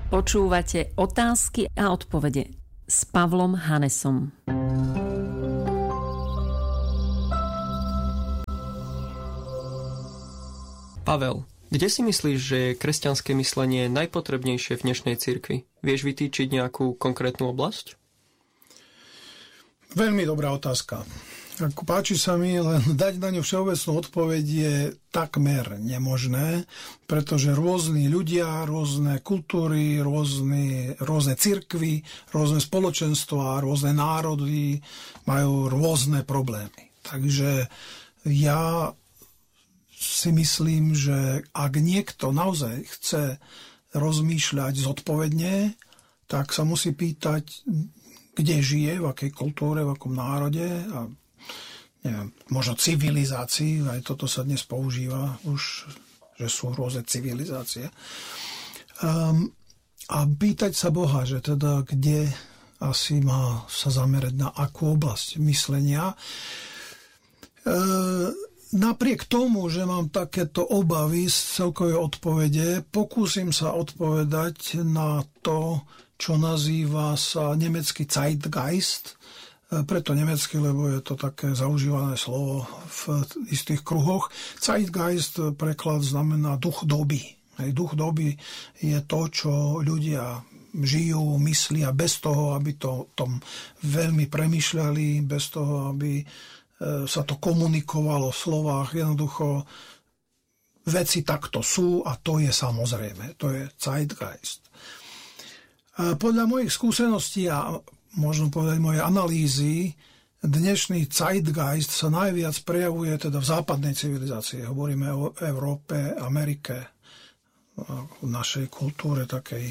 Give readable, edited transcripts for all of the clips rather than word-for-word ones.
Počúvate Otázky a odpovede s Pavlom Hanesom. Pavel, kde si myslíš, že je kresťanské myslenie najpotrebnejšie v dnešnej cirkvi? Vieš vytýčiť nejakú konkrétnu oblasť? Veľmi dobrá otázka. Ako páči sa mi, len dať na ňu všeobecnú odpoveď je takmer nemožné, pretože rôzni ľudia, rôzne kultúry, rôzne cirkvy, rôzne spoločenstvá, rôzne národy majú rôzne problémy. Takže ja si myslím, že ak niekto naozaj chce rozmýšľať zodpovedne, tak sa musí pýtať, kde žije, v akej kultúre, v akom národe a neviem, možno civilizácii, aj toto sa dnes používa už, že sú rôzne civilizácie. A pýtať sa Boha, že teda kde asi má sa zamerať na akú oblasť myslenia. Napriek tomu, že mám takéto obavy z celkovej odpovede, pokúsim sa odpovedať na to, čo nazýva sa nemecký Zeitgeist, preto nemecky, lebo je to také zaužívané slovo v istých kruhoch. Zeitgeist preklad znamená duch doby. Duch doby je to, čo ľudia žijú, myslia bez toho, aby to tom veľmi premýšľali, bez toho, aby sa to komunikovalo v slovách. Jednoducho veci takto sú a to je samozrejme. To je Zeitgeist. Podľa mojich skúseností a možno povedať moje analýzy, dnešný Zeitgeist sa najviac prejavuje teda v západnej civilizácii. Hovoríme o Európe, Amerike, v našej kultúre takej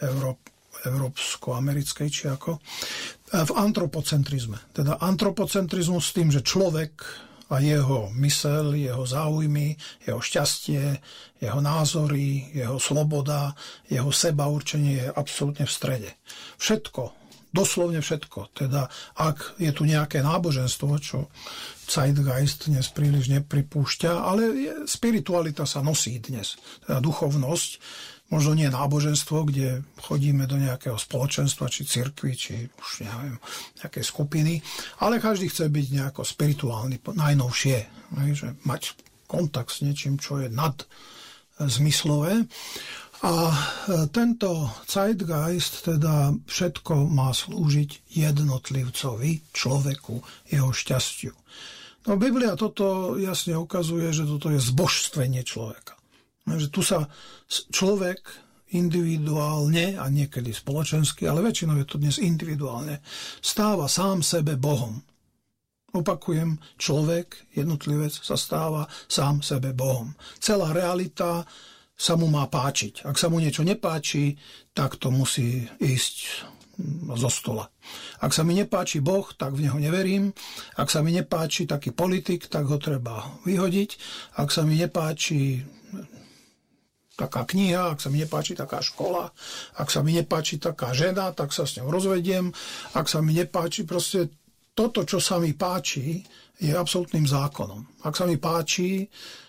európsko-americkej, či ako, v antropocentrizme. Teda antropocentrizmus s tým, že človek a jeho myseľ, jeho záujmy, jeho šťastie, jeho názory, jeho sloboda, jeho sebaurčenie je absolútne v strede. Všetko, doslovne všetko. Teda ak je tu nejaké náboženstvo, čo Zeitgeist dnes príliš nepripúšťa, ale spiritualita sa nosí dnes. Teda duchovnosť, možno nie náboženstvo, kde chodíme do nejakého spoločenstva, či cirkvi, či už neviem, nejaké skupiny, ale každý chce byť nejako spirituálny, najnovšie, že mať kontakt s niečím, čo je nadzmyslové. A tento Zeitgeist, teda všetko má slúžiť jednotlivcovi, človeku, jeho šťastiu. No Biblia toto jasne ukazuje, že toto je zbožstvenie človeka. Že tu sa človek individuálne, a niekedy spoločensky, ale väčšinou je to dnes individuálne, stáva sám sebe Bohom. Opakujem, človek, jednotlivec sa stáva sám sebe Bohom. Celá realita sa mu má páčiť. Ak sa mu niečo nepáči, tak to musí ísť zo stola. Ak sa mi nepáči Boh, tak v neho neverím. Ak sa mi nepáči taký politik, tak ho treba vyhodiť. Ak sa mi nepáči taká kniha, ak sa mi nepáči taká škola, ak sa mi nepáči taká žena, tak sa s ňou rozvediem. Ak sa mi nepáči, proste toto, čo sa mi páči, je absolútnym zákonom. Ak sa mi páči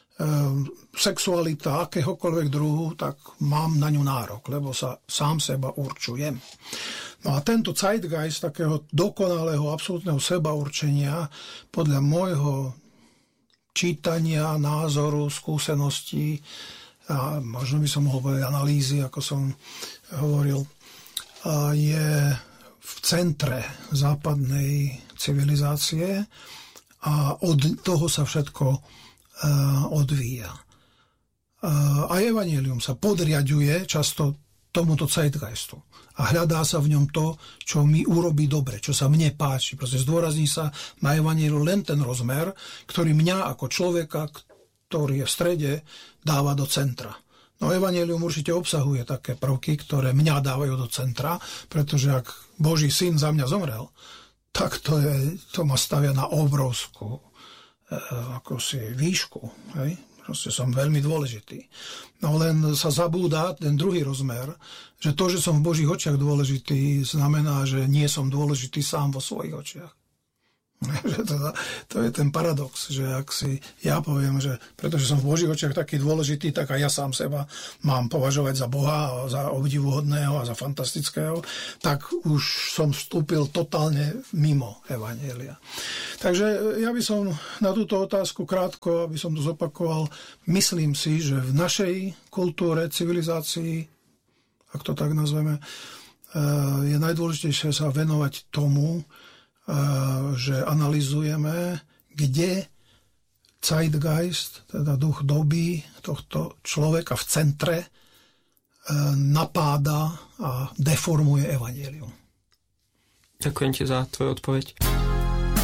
sexualita akéhokoľvek druhu, tak mám na ňu nárok, lebo sa sám seba určujem. No a tento Zeitgeist takého dokonalého, absolútneho sebaurčenia podľa môjho čítania, názoru, skúseností a možno by som mohol povedať analýzy, ako som hovoril, je v centre západnej civilizácie a od toho sa všetko odvíja. A evanjelium sa podriaďuje často tomuto Zeitgeistu a hľadá sa v ňom to, čo mi urobí dobre, čo sa mne páči. Proste zdôrazní sa na evanjeliu len ten rozmer, ktorý mňa ako človeka, ktorý je v strede, dáva do centra. No evanjelium určite obsahuje také prvky, ktoré mňa dávajú do centra, pretože ak Boží syn za mňa zomrel, tak to ma stavia na obrovskú akosi výšku. Hej? Proste som veľmi dôležitý. No len sa zabúda ten druhý rozmer, že to, že som v Božích očiach dôležitý, znamená, že nie som dôležitý sám vo svojich očiach. Že teda, to je ten paradox, že ak si ja poviem, že pretože som v Božích očiach taký dôležitý, tak aj ja sám seba mám považovať za Boha, za obdivuhodného a za fantastického, tak už som vstúpil totálne mimo evanjelia. Takže ja by som na túto otázku krátko, aby som to zopakoval, myslím si, že v našej kultúre, civilizácii, ak to tak nazveme, je najdôležitejšie sa venovať tomu, že analyzujeme, kde zeitgeist, teda duch doby tohto človeka v centre, napáda a deformuje evanjelium. Ďakujem ti za tvoju odpoveď.